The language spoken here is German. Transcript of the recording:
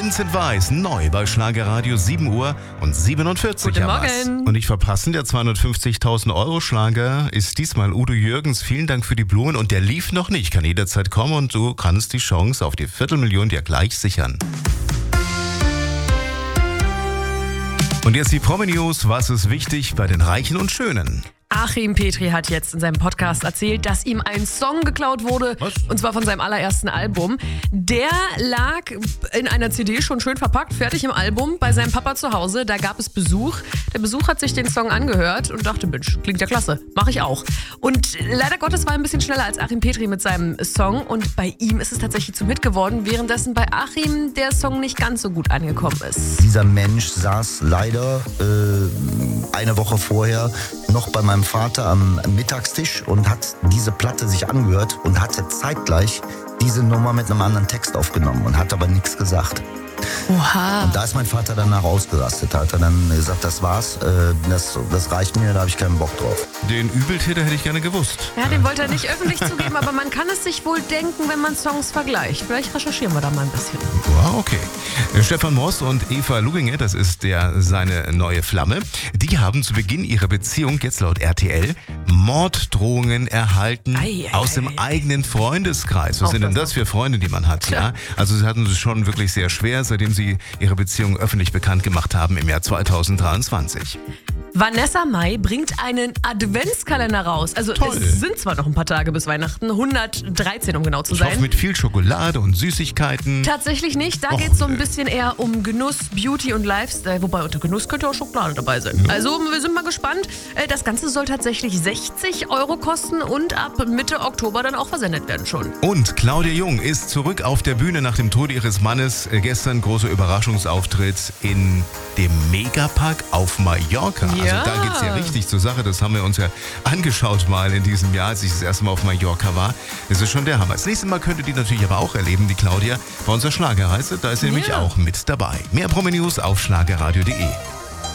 Vincent Weiss, neu bei Schlagerradio, 7 Uhr und 47. Guten Morgen. Und nicht verpassen, der 250.000 Euro Schlager ist diesmal Udo Jürgens. Vielen Dank für die Blumen und der lief noch nicht. Kann jederzeit kommen und du kannst die Chance auf die 250.000 dir gleich sichern. Und jetzt die Promi-News. Was ist wichtig bei den Reichen und Schönen? Achim Petri hat jetzt in seinem Podcast erzählt, dass ihm ein Song geklaut wurde. Was? Und zwar von seinem allerersten Album. Der lag in einer CD schon schön verpackt, fertig im Album, bei seinem Papa zu Hause. Da gab es Besuch. Der Besuch hat sich den Song angehört und dachte, Mensch, klingt ja klasse, mache ich auch. Und leider Gottes war er ein bisschen schneller als Achim Petri mit seinem Song. Und bei ihm ist es tatsächlich zum Hit geworden, währenddessen bei Achim der Song nicht ganz so gut angekommen ist. Dieser Mensch saß leider eine Woche vorher noch bei meinem Vater am Mittagstisch und hat diese Platte sich angehört und hatte zeitgleich diese Nummer mit einem anderen Text aufgenommen und hat aber nichts gesagt. Oha. Und da ist mein Vater danach ausgerastet, hat er dann gesagt, das war's, das reicht mir, da habe ich keinen Bock drauf. Den Übeltäter hätte ich gerne gewusst. Ja, den wollte er nicht öffentlich zugeben, aber man kann es sich wohl denken, wenn man Songs vergleicht. Vielleicht recherchieren wir da mal ein bisschen. Wow, okay. Stefan Moss und Eva Luginger, das ist seine neue Flamme, die haben zu Beginn ihrer Beziehung, jetzt laut RTL, Morddrohungen erhalten aus dem eigenen Freundeskreis. Was sind denn das für Freunde, die man hat? Ja? Also sie hatten es schon wirklich sehr schwer, seitdem sie ihre Beziehung öffentlich bekannt gemacht haben im Jahr 2023. Vanessa Mai bringt einen Adventskalender raus. Also Toll. Es sind zwar noch ein paar Tage bis Weihnachten, 113 um genau zu Ich hoffe sein. mit viel Schokolade und Süßigkeiten. Tatsächlich nicht. Da Och, geht es so ein nö. bisschen eher um Genuss, Beauty und Lifestyle. Wobei unter Genuss könnte auch Schokolade dabei sein. Also wir sind mal gespannt. Das Ganze soll tatsächlich 60 € kosten und ab Mitte Oktober dann auch versendet werden schon. Und Claudia Jung ist zurück auf der Bühne nach dem Tod ihres Mannes. Gestern großer Überraschungsauftritt in dem Megapark auf Mallorca. Ja. Also da geht's ja richtig zur Sache. Das haben wir uns ja angeschaut mal in diesem Jahr, als ich das erste Mal auf Mallorca war. Das ist schon der Hammer. Das nächste Mal könnt ihr die natürlich aber auch erleben, die Claudia, bei unserer Schlagerreise. Da ist sie nämlich auch mit dabei. Mehr Promi-News auf schlagerradio.de.